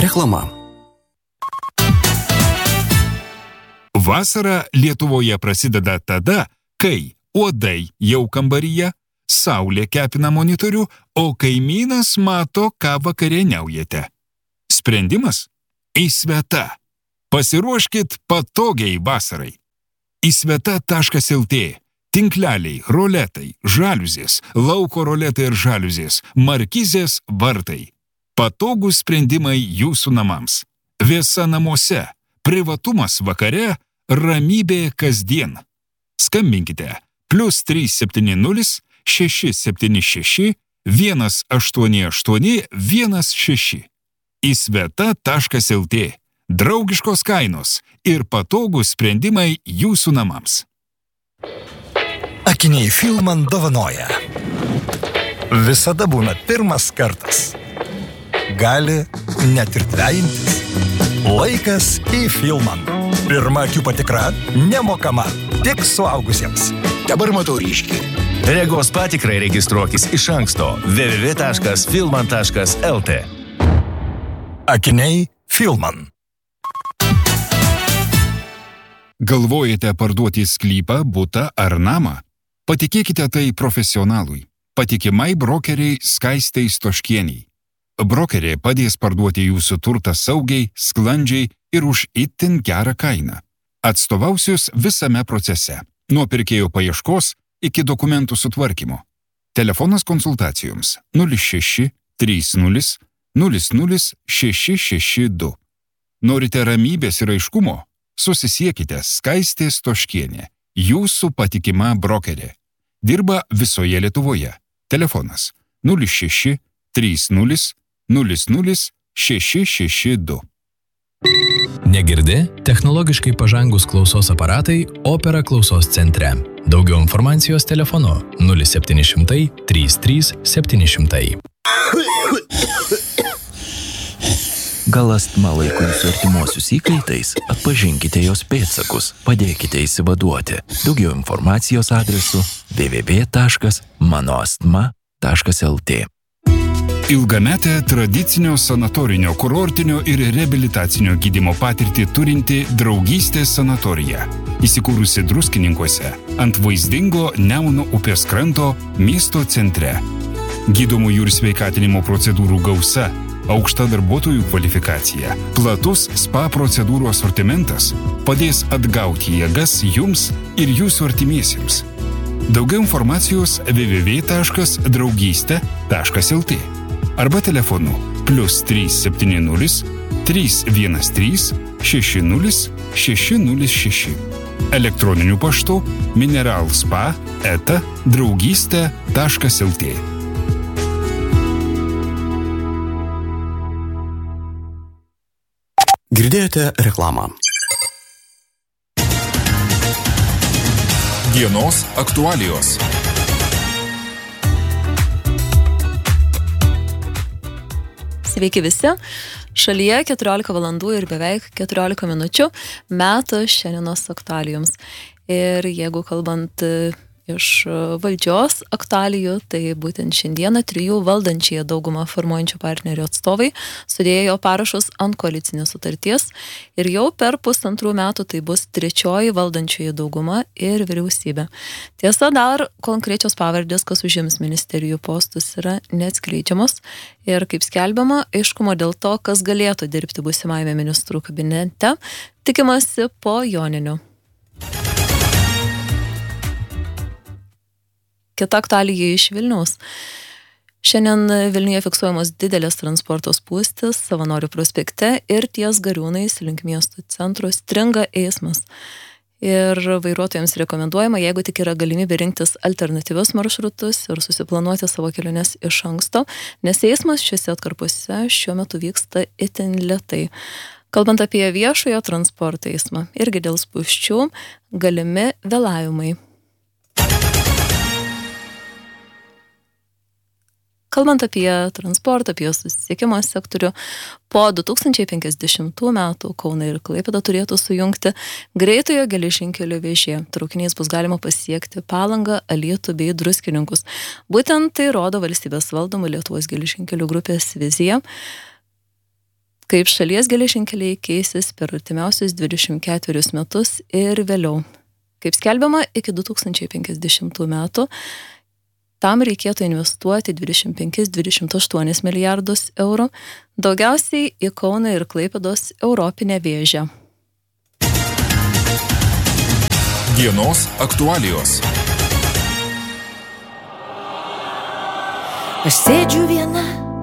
Reklama. Vasara Lietuvoje prasideda tada, kai uodai jau kambaryje, saulė kepina monitorių, o kaimynas mato, ką vakarieniaujate. Sprendimas? Įsveta. Pasiruoškit patogiai vasarai. Įsveta.lt. Tinkleliai, roletai, žaliuzės, lauko roletai ir žaliuzės, markizės, vartai. Patogūs sprendimai jūsų namams. Vėsa namuose, privatumas vakare, ramybė kasdien. Skambinkite +370 676 188 16. Įsveta.lt. Draugiškos kainos ir patogūs sprendimai jūsų namams. Akiniai Filman dovanoja. Visada būna pirmas kartas. Gali net ir dvejintis. Laikas į Filman. Pirma akių patikra nemokama, tik suaugusiems. Dabar matau ryškiai. Regos patikrai registruokis iš anksto www.filman.lt. Akiniai Filman. Galvojate parduoti sklypą, butą ar namą? Patikėkite tai profesionalui. Patikimai brokeriai Skaistei Stoškieniai. Brokerė padės parduoti jūsų turtą saugiai, sklandžiai ir už itin gerą kainą. Atstovausius visame procese, nuo pirkėjo paieškos iki dokumentų sutvarkymo. Telefonas konsultacijoms 06 30 00 662. Norite ramybės ir aiškumo? Susisiekite Skaistė Stoškienė, jūsų patikima brokerė. Dirba visoje Lietuvoje. Telefonas 06 30 00 662. Negirdi? Technologiškai pažangus klausos aparatai Opera klausos centre. Daugiau informacijos telefonu 0700 33 700. Gal astma laiko jūsų artimuosius įkaitais? Atpažinkite jos pėdsakus, padėkite išsivaduoti. Daugiau informacijos adresu www.manoastma.lt. Ilgametę tradicinio sanatorinio, kurortinio ir reabilitacinio gydymo patirtį turinti Draugystės sanatorija. Įsikūrusi Druskininkuose, ant vaizdingo Nemuno upės kranto miesto centre. Gydomųjų ir sveikatinimo procedūrų gausa, aukšta darbuotojų kvalifikacija, platus spa procedūrų asortimentas padės atgauti jėgas jums ir jūsų artimiesiems. Daugiau informacijos www.draugyste.lt arba telefonu +370 313 60 606. Elektroniniu paštu mineralspa@draugyste.lt. Girdėjote reklamą. Dienos aktualijos. Sveiki visi. Šalyje 14 valandų ir beveik 14 minučių metas šiandienos aktualijoms. Ir jeigu kalbant iš valdžios aktualijų, tai būtent šiandieną 3 valdančiąją daugumą formuojančių partnerių atstovai sudėjo parašus ant koalicinės sutarties ir jau per 1,5 metų tai bus 3 valdančiųjų dauguma ir vyriausybė. Tiesa, dar konkrečios pavardės, kas užims ministerijų postus, yra neatskleidžiamos ir, kaip skelbiama, aiškumo dėl to, kas galėtų dirbti būsimajame ministrų kabinete, tikimasi po Joninių. Kita aktualija iš Vilniaus. Šiandien Vilniuje fiksuojamos didelės transporto spūstys Savanorių prospekte ir ties Gariūnais link miestų centro stringa eismas. Ir vairuotojams rekomenduojama, jeigu tik yra galimybė rinktis alternatyvius maršrutus ir susiplanuoti savo keliones iš anksto, nes eismas šiuose atkarpose šiuo metu vyksta itin lėtai. Kalbant apie viešojo transporto eismą, irgi dėl spūsčių galimi vėlavimai. Kalbant apie transportą, apie susisiekimo sektorių, po 2050 metų Kauną ir Klaipėdą turėtų sujungti greitojo geležinkelio vėžė. Traukiniais bus galima pasiekti Palangą, Alytų bei Druskininkus. Būtent tai rodo valstybės valdomų Lietuvos geležinkelių grupės vizija. kaip šalies geležinkeliai keisis per artimiausius 24 metus ir vėliau. Kaip skelbiama, iki 2050 metų tam reikėtų investuoti 25-28 milijardus eurų, daugiausiai į Kauną ir Klaipėdos Europinę vėžę. Dienos aktualijos. Aš sėdžiu viena